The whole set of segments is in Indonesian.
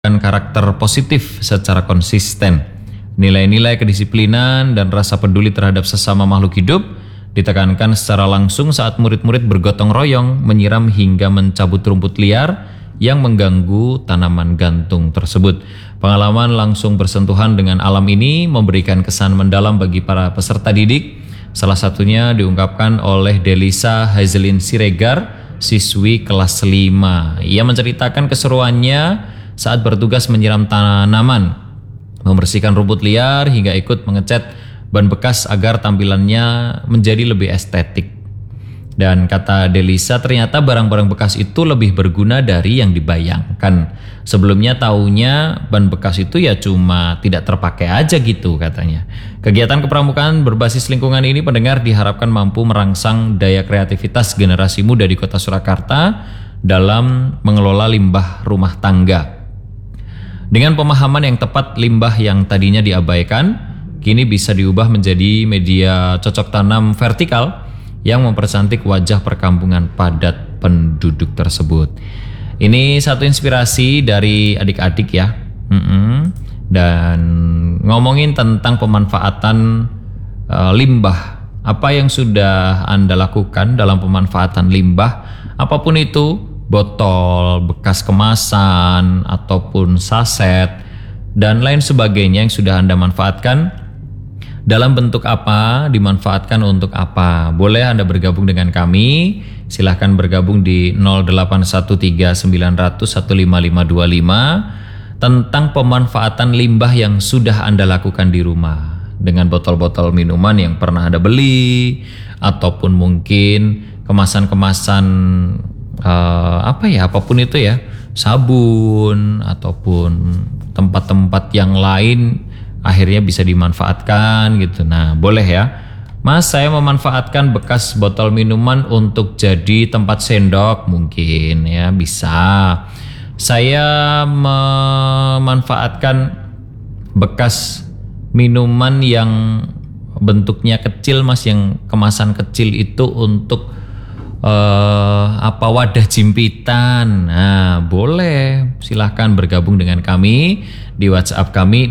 karakter positif secara konsisten. Nilai-nilai kedisiplinan dan rasa peduli terhadap sesama makhluk hidup ditekankan secara langsung saat murid-murid bergotong royong menyiram hingga mencabut rumput liar yang mengganggu tanaman gantung tersebut. Pengalaman langsung bersentuhan dengan alam ini memberikan kesan mendalam bagi para peserta didik. Salah satunya diungkapkan oleh Delisa Hazelin Siregar, siswi kelas 5. Ia menceritakan keseruannya saat bertugas menyiram tanaman, membersihkan rumput liar hingga ikut mengecat ban bekas agar tampilannya menjadi lebih estetik. Dan kata Delisa, ternyata barang-barang bekas itu lebih berguna dari yang dibayangkan. Sebelumnya taunya ban bekas itu ya cuma tidak terpakai aja gitu katanya. Kegiatan kepramukaan berbasis lingkungan ini pendengar diharapkan mampu merangsang daya kreativitas generasi muda di Kota Surakarta dalam mengelola limbah rumah tangga. Dengan pemahaman yang tepat, limbah yang tadinya diabaikan kini bisa diubah menjadi media cocok tanam vertikal yang mempercantik wajah perkampungan padat penduduk tersebut. Ini satu inspirasi dari adik-adik ya. Dan ngomongin tentang pemanfaatan limbah, apa yang sudah Anda lakukan dalam pemanfaatan limbah, apapun itu, botol, bekas kemasan, ataupun saset, dan lain sebagainya yang sudah Anda manfaatkan, dalam bentuk apa, dimanfaatkan untuk apa. Boleh Anda bergabung dengan kami, silahkan bergabung di 0813-900-15525 tentang pemanfaatan limbah yang sudah Anda lakukan di rumah. Dengan botol-botol minuman yang pernah Anda beli, ataupun mungkin kemasan-kemasan apapun itu ya, sabun ataupun tempat-tempat yang lain akhirnya bisa dimanfaatkan gitu. Nah, boleh ya, Mas, saya memanfaatkan bekas botol minuman untuk jadi tempat sendok, mungkin ya bisa. Saya memanfaatkan bekas minuman yang bentuknya kecil, Mas, yang kemasan kecil itu untuk wadah jimpitan. Nah, boleh, silahkan bergabung dengan kami di WhatsApp kami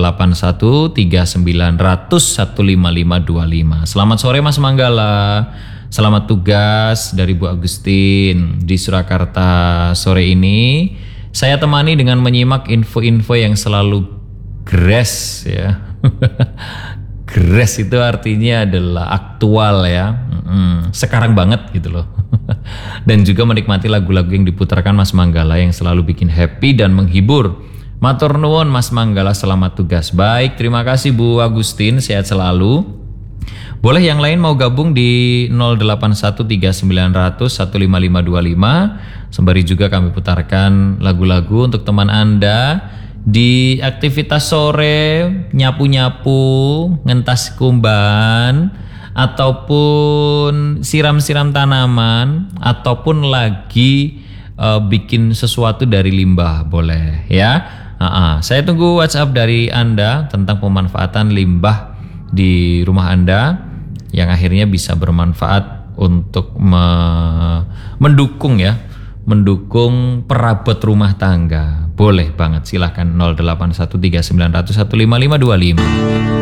0813-900-15525. Selamat sore Mas Manggala. Selamat tugas dari Bu Agustin di Surakarta sore ini. Saya temani dengan menyimak info-info yang selalu gres ya. Gres itu artinya adalah aktual ya, sekarang banget gitu loh. Dan juga menikmati lagu-lagu yang diputarkan Mas Manggala yang selalu bikin happy dan menghibur. Matur nuwun Mas Manggala, selamat tugas. Baik, terima kasih Bu Agustin, sehat selalu. Boleh yang lain mau gabung di 0813-900-15525. Sembari juga kami putarkan lagu-lagu untuk teman Anda di aktivitas sore, nyapu-nyapu, ngentas kumban, ataupun siram-siram tanaman, ataupun lagi bikin sesuatu dari limbah, boleh ya. Saya tunggu WhatsApp dari Anda tentang pemanfaatan limbah di rumah Anda yang akhirnya bisa bermanfaat untuk mendukung mendukung perabot rumah tangga. Boleh banget, silahkan 0813-900-15525.